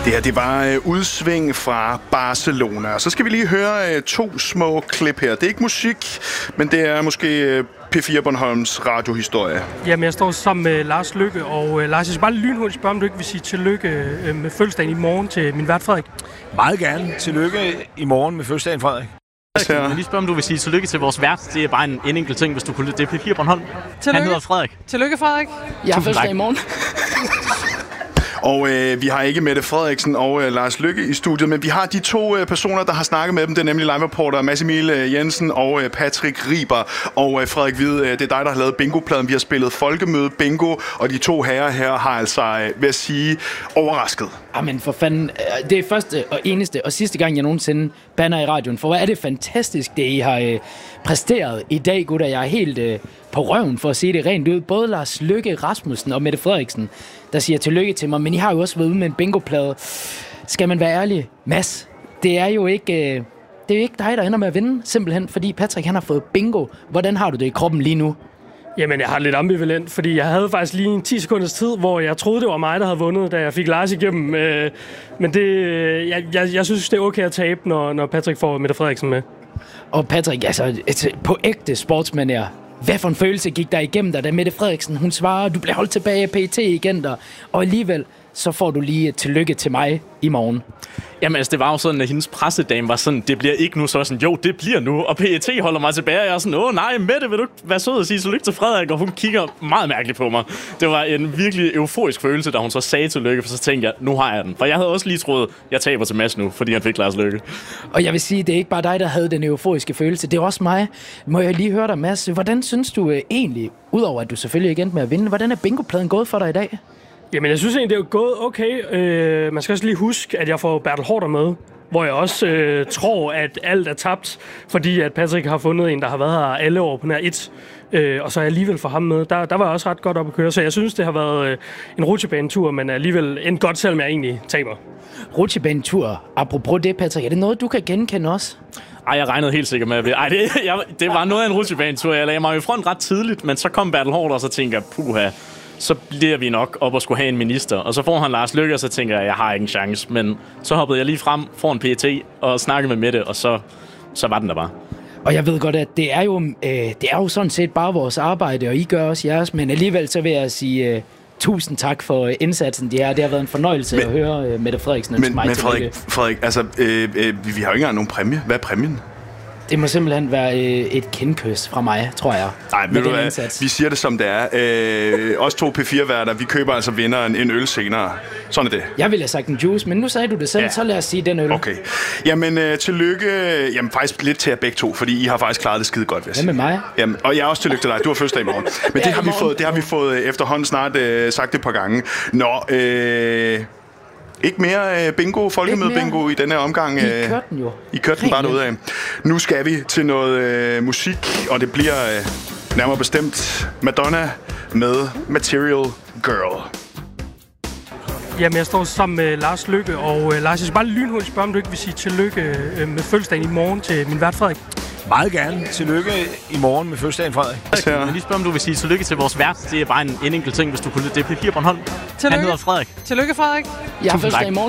Det her, det var udsving fra Barcelona. Så skal vi lige høre 2 små klip her. Det er ikke musik, men det er måske P4 Bornholms radiohistorie. Jamen, jeg står sammen med Lars Løkke, og Lars, jeg skal bare lynhurtigt spørge, om du ikke vil sige tillykke med fødselsdagen i morgen til min vært Frederik. Meget gerne. Tillykke i morgen med fødselsdagen, Frederik. Jeg vil lige spørge, om du vil sige tillykke til vores vært. Det er bare en enkelt ting, hvis du kunne. Det er P4 Bornholm. Tillykke. Han hedder Frederik. Tillykke, Frederik. Jeg har fødselsdag i morgen. Og vi har ikke Mette Frederiksen og Lars Løkke i studiet, men vi har de 2 personer, der har snakket med dem. Det er nemlig live-reporter Mads Emil Jensen og Patrick Riber. Og Frederik Hvid, det er dig, der har lavet bingopladen. Vi har spillet Folkemøde Bingo, og de 2 herrer her har altså, vil jeg sige, overrasket. Jamen for fanden, det er første og eneste og sidste gang, jeg nogensinde banner i radioen. For hvad er det fantastisk, det I har præsteret i dag, gutter. Jeg er helt på røven for at sige det rent ud. Både Lars Løkke Rasmussen og Mette Frederiksen, der siger tillykke til mig. Men I har jo også været ude med en bingoplade. Skal man være ærlig? Mads, det er jo ikke dig, der ender med at vinde. Simpelthen fordi Patrick, han har fået bingo. Hvordan har du det i kroppen lige nu? Jamen, jeg har lidt ambivalent, fordi jeg havde faktisk lige en 10 sekunders tid, hvor jeg troede, det var mig, der havde vundet, da jeg fik Lars igennem. Men jeg synes, det er okay at tabe, når Patrick får Mette Frederiksen med. Og Patrick, altså på ægte sportsmanér, hvad for en følelse gik der igennem dig, da Mette Frederiksen, hun svarer, du bliver holdt tilbage af PET igen der, og alligevel så får du lige et tillykke til mig i morgen. Jamen altså, det var jo sådan, at hendes pressedame var sådan, det bliver ikke nu, så sådan, jo, det bliver nu, og PET holder mig tilbage, og jeg er sådan, nej, Mette, vil du være sød og sige tillykke til Frederik, og hun kigger meget mærkeligt på mig. Det var en virkelig euforisk følelse, da hun så sagde tillykke, for så tænkte jeg, nu har jeg den. For jeg havde også lige troet, jeg taber til Mads nu, fordi han fik Lars Løkke. Og jeg vil sige, det er ikke bare dig, der havde den euforiske følelse, det er også mig. Må jeg lige høre dig, Mads, hvordan synes du egentlig, udover at du selvfølgelig ikke endte med at vinde, hvordan er bingopladen gået for dig i dag? Jamen, jeg synes egentlig, det er gået okay. Man skal også lige huske, at jeg får Bertel Haarder med, hvor jeg også tror, at alt er tabt, fordi at Patrick har fundet en, der har været her alle år på nær 1. Og så er jeg alligevel for ham med. Der var jeg også ret godt op at køre, så jeg synes, det har været en rutsjebanetur, men alligevel en godt, selvom jeg egentlig taber. Rutsjebanetur. Apropos det, Patrick, er det noget, du kan genkende også? Ej, jeg regnede helt sikkert med at det var noget af en rutsjebanetur. Jeg lagde mig i front ret tidligt, men så kom Bertel Haarder, og så tænkte jeg, puha, så bliver vi nok op og skulle have en minister. Og så får han Lars Løkke, og så tænker jeg har ikke en chance. Men så hoppede jeg lige frem foran PET og snakkede med Mette, og så var den der bare. Og jeg ved godt, at det er jo sådan set bare vores arbejde, og I gør også jeres. Men alligevel så vil jeg sige tusind tak for indsatsen. Det har været en fornøjelse at høre Mette Frederiksen. Men Frederik, altså, vi har jo ikke engang nogen præmie. Hvad er præmien? Det må simpelthen være et kindkys fra mig, tror jeg. Nej, ved du hvad? Vi siger det som det er. Os 2 P4-værter, vi køber altså vinderen en øl senere. Sådan er det. Jeg ville have sagt en juice, men nu sagde du det selv, så lad os sige den øl. Okay. Jamen, tillykke. Jamen, faktisk lidt til jer begge to, fordi I har faktisk klaret det skide godt, vil jeg sige. Hvad med mig? Jamen, og jeg er også tillykke til dig. Du har fødselsdag i morgen. Men det har vi fået efterhånden snart sagt et par gange. Nå, ikke mere bingo, folkemøde bingo i denne her omgang. I kørte den jo. I kørte den bare derudad. Nu skal vi til noget musik, og det bliver nærmere bestemt Madonna med Material Girl. Jamen, jeg står sammen med Lars Løkke, og Lars, jeg skal bare lynhurtigt spørge, om du ikke vil sige tillykke med fødselsdagen i morgen til min vært Frederik. Meget gerne. Tillykke i morgen med fødselsdagen, Frederik. Jeg vil lige spørge, om du vil sige tillykke til vores vært. Det er bare en enkelt ting, hvis du kunne. Det er P4 Bornholm. Tillykke. Han hedder Frederik. Tillykke, Frederik. Jeg har fødselsdag i morgen.